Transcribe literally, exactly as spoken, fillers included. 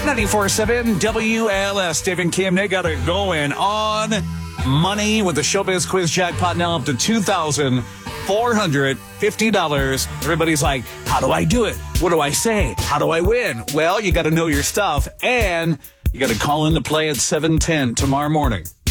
ninety-four point seven W L S. Dave and Kim, they got it going on money with the Showbiz Quiz Jackpot now up to two thousand four hundred fifty dollars. Everybody's like, how do I do it? What do I say? How do I win? Well, you got to know your stuff, and you got to call in to play at seven ten tomorrow morning.